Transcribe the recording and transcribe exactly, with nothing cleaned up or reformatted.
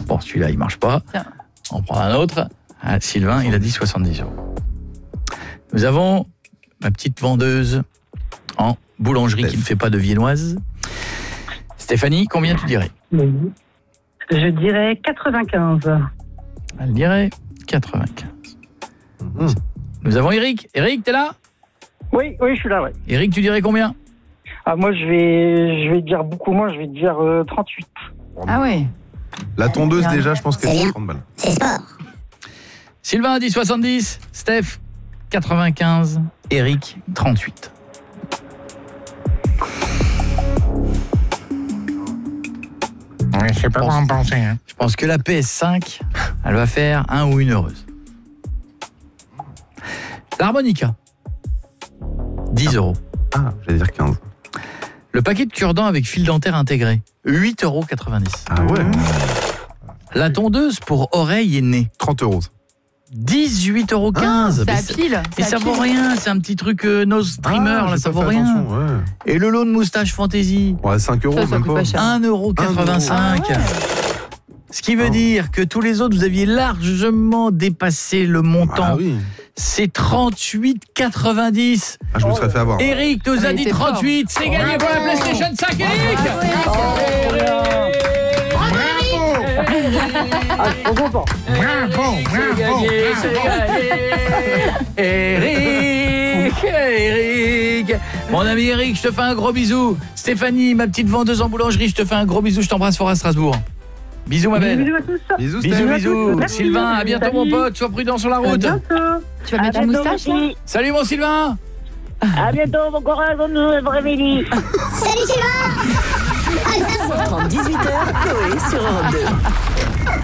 Bon, celui-là, il marche pas. Tiens. On prend un autre. Ah, Sylvain, il a dit soixante-dix euros. Nous avons ma petite vendeuse en boulangerie Steph. Qui ne fait pas de viennoise. Stéphanie, combien tu dirais? Oui. Je dirais quatre-vingt-quinze. Elle dirait quatre-vingt-quinze. Mmh. Nous avons Eric. Eric, t'es là? Oui, oui, je suis là, ouais. Eric, tu dirais combien? Ah, moi, je vais, je vais dire beaucoup moins, je vais dire euh, trente-huit. Ah ouais. La tondeuse, déjà, je pense qu'elle fait trente balles. C'est sport. Sylvain a dit soixante-dix, Steph, quatre-vingt-quinze, Eric, trente-huit. Ouais, je sais pas quoi en penser. Hein. Je pense que la P S cinq, elle va faire un ou une heureuse. L'harmonica, dix euros. Ah, j'allais dire quinze. Le paquet de cure-dents avec fil dentaire intégré, huit euros quatre-vingt-dix. Ah ouais. La tondeuse pour oreilles et nez, trente euros. dix-huit euros quinze. Ah, mais ça pile. Mais ça vaut rien, c'est un petit truc euh, nose streamer, ah, là, ça vaut rien. Ouais. Et le lot de moustache fantaisie, ouais, cinq euros, ça, ça même coûte pas. pas cher. un euro quatre-vingt-cinq. Ah ouais. Ce qui veut oh. dire que tous les autres, vous aviez largement dépassé le montant. Ah oui. C'est trente-huit quatre-vingt-dix. Ah, je me serais fait avoir. Eric nous a Ah, dit trente-huit. C'est gagné pour la PlayStation cinq, Eric. Ah, je suis trop content. Bravo, bravo, bravo. Eric, Eric. Mon ami Eric, je te fais un gros bisou. Stéphanie, ma petite vendeuse en boulangerie, je te fais un gros bisou. Je t'embrasse fort à Strasbourg. Bisous, ma belle. Bisous à tous. Bisous, Bisous, Steph. bisous. Merci. Sylvain, à bientôt, Salut. mon pote. Sois prudent sur la À route. bientôt. Tu vas mettre une moustache, là? Salut, mon Sylvain. À bientôt, bon courage, bon après-midi. Salut Sylvain. dix-huit heures, Coé sur Europe deux.